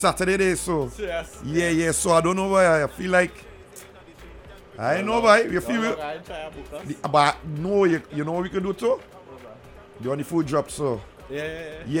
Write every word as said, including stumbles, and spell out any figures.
Saturday day, so. Serious? Yeah, yeah, so I don't know why I feel like. I know why. You feel Don't it? look, I try a book us. But no, you, you know what we can do too? You want the food drop, so. Yeah, yeah, yeah. Yeah.